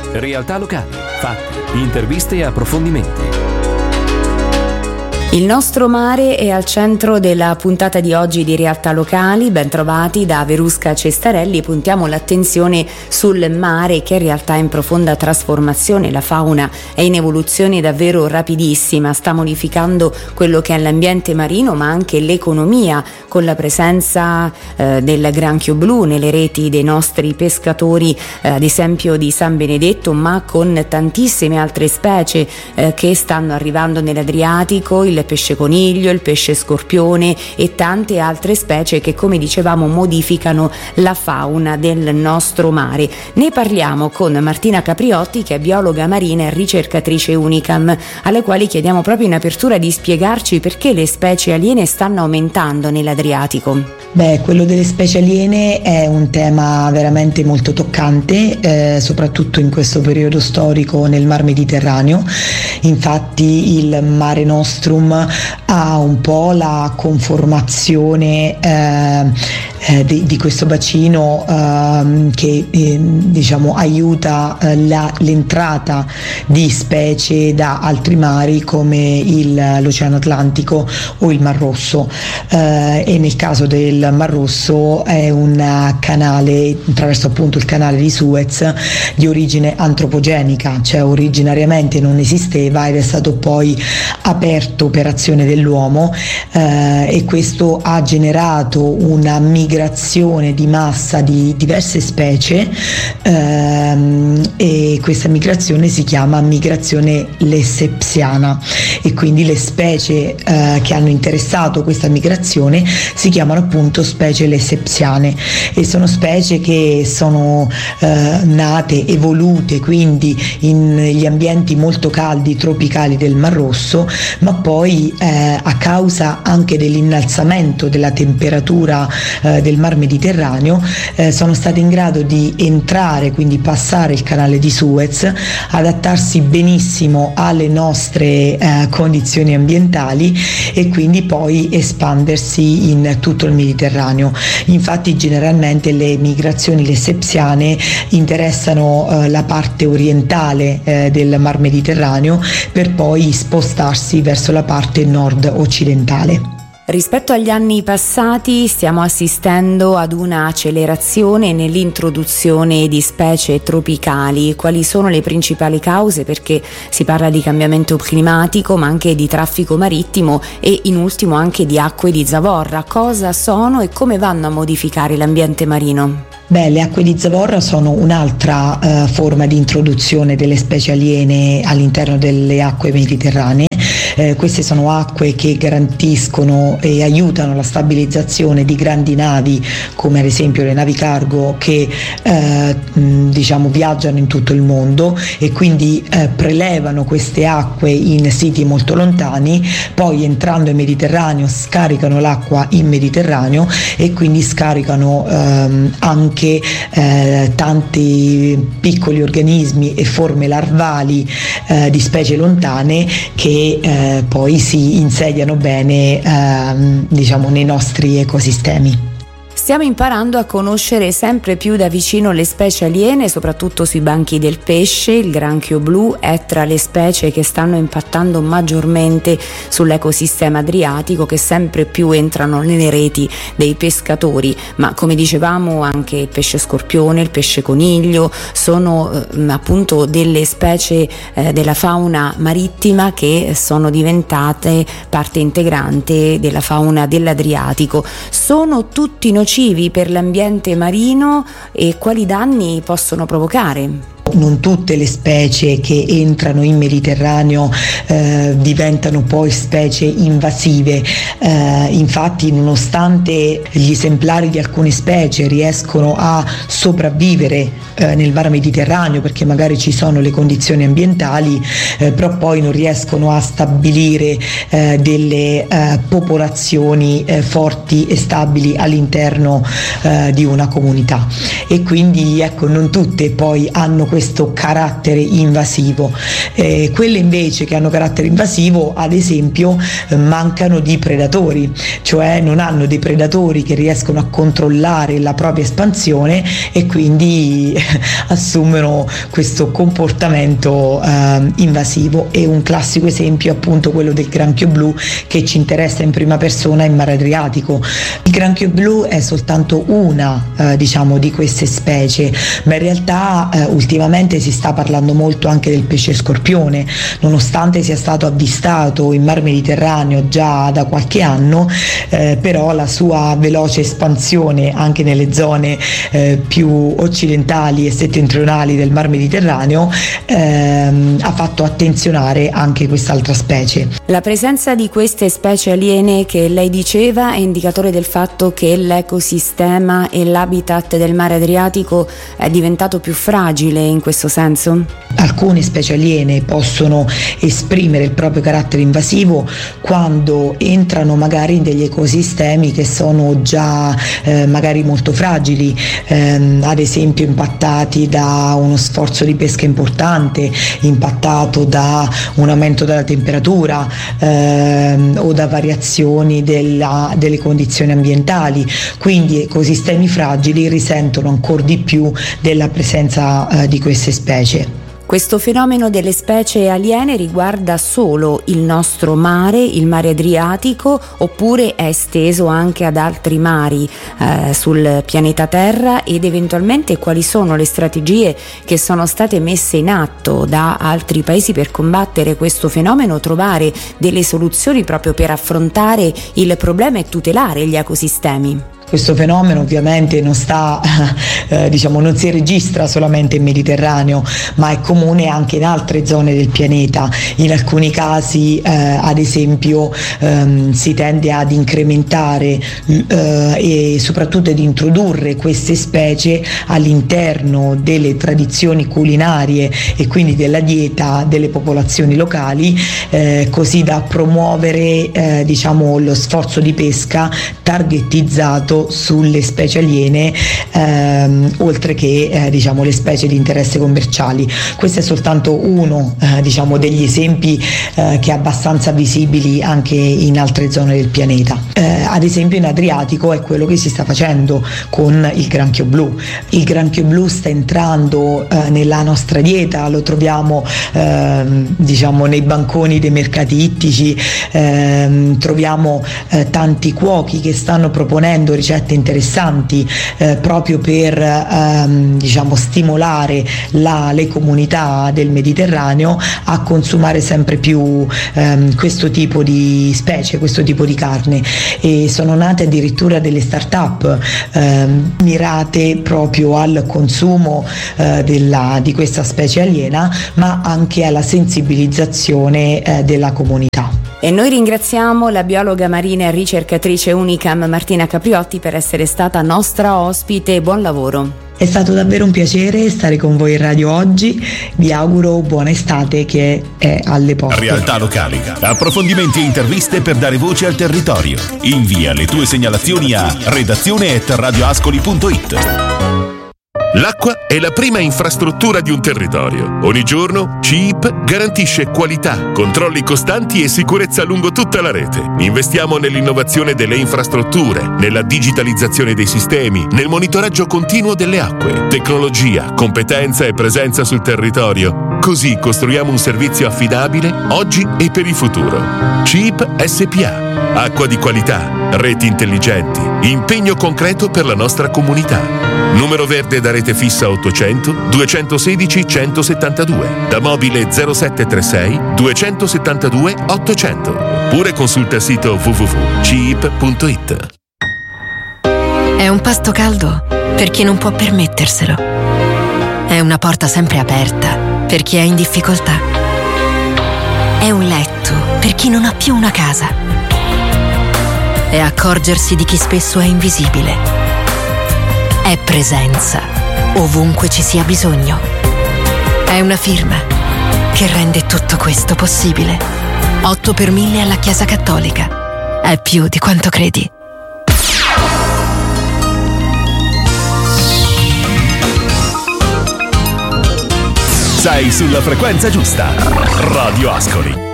Realtà locali, fatti, interviste e approfondimenti. Il nostro mare è al centro della puntata di oggi di Realtà Locali. Ben trovati da Verusca Cestarelli. Puntiamo l'attenzione sul mare che in realtà è in profonda trasformazione. La fauna è in evoluzione davvero rapidissima, sta modificando quello che è l'ambiente marino ma anche l'economia, con la presenza del granchio blu nelle reti dei nostri pescatori, ad esempio di San Benedetto, ma con tantissime altre specie che stanno arrivando nell'Adriatico, il pesce coniglio, il pesce scorpione e tante altre specie che, come dicevamo, modificano la fauna del nostro mare. Ne parliamo con Martina Capriotti, che è biologa marina e ricercatrice Unicam, alle quali chiediamo proprio in apertura di spiegarci perché le specie aliene stanno aumentando nell'Adriatico. Quello delle specie aliene è un tema veramente molto toccante, soprattutto in questo periodo storico nel Mar Mediterraneo. Infatti il Mare Nostrum ha un po' la conformazione di questo bacino che diciamo aiuta l'entrata di specie da altri mari come l'Oceano Atlantico o il Mar Rosso, e nel caso del Mar Rosso è un canale, attraverso appunto il canale di Suez, di origine antropogenica, cioè originariamente non esisteva ed è stato poi aperto per azione dell'uomo, e questo ha generato una migrazione di massa di diverse specie, e questa migrazione si chiama migrazione lessepsiana, e quindi le specie che hanno interessato questa migrazione si chiamano appunto specie lessepsiane, e sono specie che sono nate, evolute quindi negli ambienti molto caldi tropicali del Mar Rosso, ma poi a causa anche dell'innalzamento della temperatura del Mar Mediterraneo sono state in grado di entrare, quindi passare il canale di Suez, adattarsi benissimo alle nostre condizioni ambientali e quindi poi espandersi in tutto il Mediterraneo. Infatti generalmente le migrazioni lessepsiane interessano la parte orientale del Mar Mediterraneo per poi spostarsi verso la parte nord-occidentale. Rispetto agli anni passati stiamo assistendo ad una accelerazione nell'introduzione di specie tropicali. Quali sono le principali cause? Perché si parla di cambiamento climatico ma anche di traffico marittimo e in ultimo anche di acque di zavorra. Cosa sono e come vanno a modificare l'ambiente marino? Le acque di zavorra sono un'altra forma di introduzione delle specie aliene all'interno delle acque mediterranee. Queste sono acque che garantiscono e aiutano la stabilizzazione di grandi navi come ad esempio le navi cargo che viaggiano in tutto il mondo e quindi prelevano queste acque in siti molto lontani, poi entrando in Mediterraneo scaricano l'acqua in Mediterraneo e quindi scaricano anche tanti piccoli organismi e forme larvali di specie lontane che poi si insediano bene nei nostri ecosistemi. Stiamo imparando a conoscere sempre più da vicino le specie aliene, soprattutto sui banchi del pesce. Il granchio blu è tra le specie che stanno impattando maggiormente sull'ecosistema adriatico, che sempre più entrano nelle reti dei pescatori, ma come dicevamo anche il pesce scorpione, il pesce coniglio sono appunto delle specie della fauna marittima che sono diventate parte integrante della fauna dell'Adriatico. Sono tutti nocivi per l'ambiente marino e quali danni possono provocare? Non tutte le specie che entrano in Mediterraneo diventano poi specie invasive, infatti nonostante gli esemplari di alcune specie riescono a sopravvivere nel Mar Mediterraneo perché magari ci sono le condizioni ambientali, però poi non riescono a stabilire delle popolazioni forti e stabili all'interno di una comunità, e quindi non tutte poi hanno questo carattere invasivo. Quelle invece che hanno carattere invasivo, ad esempio, mancano di predatori, cioè non hanno dei predatori che riescono a controllare la propria espansione e quindi assumono questo comportamento invasivo. E un classico esempio è appunto quello del granchio blu, che ci interessa in prima persona in mare Adriatico. Il granchio blu è soltanto una di queste specie, ma in realtà ultimamente si sta parlando molto anche del pesce scorpione, nonostante sia stato avvistato in Mar Mediterraneo già da qualche anno, però la sua veloce espansione anche nelle zone più occidentali e settentrionali del Mar Mediterraneo ha fatto attenzionare anche quest'altra specie. La presenza di queste specie aliene che lei diceva è indicatore del fatto che l'ecosistema e l'habitat del mare Adriatico è diventato più fragile in questo senso? Alcune specie aliene possono esprimere il proprio carattere invasivo quando entrano magari in degli ecosistemi che sono già magari molto fragili, ad esempio impattati da uno sforzo di pesca importante, impattato da un aumento della temperatura o da variazioni delle condizioni ambientali. Quindi ecosistemi fragili risentono ancora di più della presenza di queste specie. Questo fenomeno delle specie aliene riguarda solo il nostro mare, il mare Adriatico, oppure è esteso anche ad altri mari sul pianeta Terra, ed eventualmente quali sono le strategie che sono state messe in atto da altri paesi per combattere questo fenomeno, trovare delle soluzioni proprio per affrontare il problema e tutelare gli ecosistemi? Questo fenomeno ovviamente non non si registra solamente in Mediterraneo, ma è comune anche in altre zone del pianeta. In alcuni casi, ad esempio, si tende ad incrementare e soprattutto ad introdurre queste specie all'interno delle tradizioni culinarie e quindi della dieta delle popolazioni locali, così da promuovere lo sforzo di pesca targetizzato sulle specie aliene, oltre che le specie di interesse commerciali. Questo è soltanto uno degli esempi che è abbastanza visibili anche in altre zone del pianeta. Ad esempio in Adriatico è quello che si sta facendo con il granchio blu. Il granchio blu sta entrando nella nostra dieta, lo troviamo nei banconi dei mercati ittici, troviamo tanti cuochi che stanno proponendo ricette interessanti proprio per stimolare le comunità del Mediterraneo a consumare sempre più questo tipo di specie, questo tipo di carne, e sono nate addirittura delle start-up mirate proprio al consumo di questa specie aliena, ma anche alla sensibilizzazione della comunità. E noi ringraziamo la biologa marina e ricercatrice Unicam Martina Capriotti per essere stata nostra ospite. Buon lavoro. È stato davvero un piacere stare con voi in radio oggi, vi auguro buona estate che è alle porte. Realtà locali, approfondimenti e interviste per dare voce al territorio. Invia le tue segnalazioni a redazione@radioascoli.it. L'acqua è la prima infrastruttura di un territorio. Ogni giorno CIP garantisce qualità, controlli costanti e sicurezza lungo tutta la rete. Investiamo nell'innovazione delle infrastrutture, nella digitalizzazione dei sistemi, nel monitoraggio continuo delle acque, tecnologia, competenza e presenza sul territorio. Così costruiamo un servizio affidabile oggi e per il futuro. CIP SPA. Acqua di qualità, reti intelligenti, impegno concreto per la nostra comunità. Numero verde da rete fissa 800 216 172, da mobile 0736 272 800, oppure consulta il sito www.ciip.it. È un pasto caldo per chi non può permetterselo. È una porta sempre aperta per chi è in difficoltà. È un letto per chi non ha più una casa. È accorgersi di chi spesso è invisibile. È presenza ovunque ci sia bisogno. È una firma che rende tutto questo possibile. 8 per 1000 alla Chiesa Cattolica. È più di quanto credi. Sei sulla frequenza giusta. Radio Ascoli.